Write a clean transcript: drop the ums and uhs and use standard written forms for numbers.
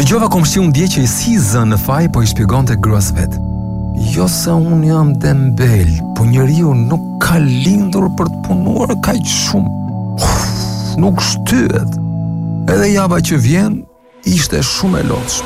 Dëgjova komshiun dje që i si zën në faj po i shpjegonte gruas vet. Jo se unë jam dembel, po njeriu nuk ka lindur për të punuar kaq shumë. Nuk shtyhet. Edhe java që vjen ishte shumë e lodhshme.